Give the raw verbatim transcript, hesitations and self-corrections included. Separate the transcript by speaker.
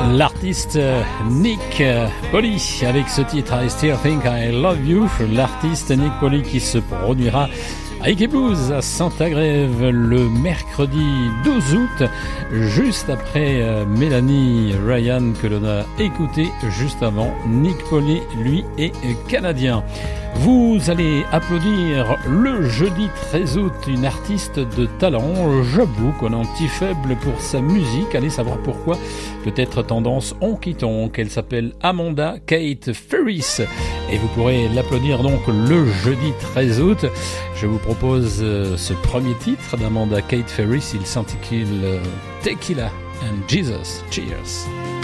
Speaker 1: L'artiste Nick Polly avec ce titre I Still Think I Love You. L'artiste Nick Polly qui se produira à Ike Blues à Saint-Agrève le mercredi douze août, juste après euh, Mélanie Ryan que l'on a écouté juste avant. Nick Polly, lui, est canadien. Vous allez applaudir le jeudi treize août une artiste de talent. J'avoue qu'on a un petit faible pour sa musique. Allez savoir pourquoi. Peut-être tendance honky-tonk. Elle s'appelle Amanda Kate Ferris. Et vous pourrez l'applaudir donc le jeudi treize août. Je vous propose euh, ce premier titre d'Amanda Kate Ferris. Il s'intitule euh, Tequila and Jesus. Cheers.